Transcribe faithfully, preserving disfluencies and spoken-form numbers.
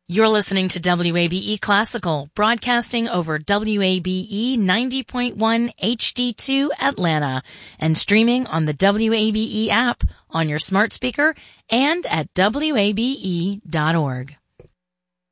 You're listening to W A B E Classical, broadcasting over W A B E ninety point one H D two Atlanta and streaming on the W A B E app on your smart speaker and at W A B E dot org.